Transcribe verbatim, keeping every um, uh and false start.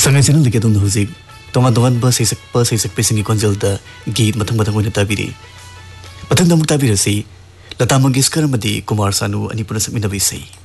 संगै चैनल के तुम हजिक तोमा दोन बस इस बस इस पेसिंग कोंजल द गीत मथंग मथंग होने ताबिरी मथंग दमुक ताबिरसी लता मंगेशकर मदी कुमार सानू अनि पुनः समिनबी सही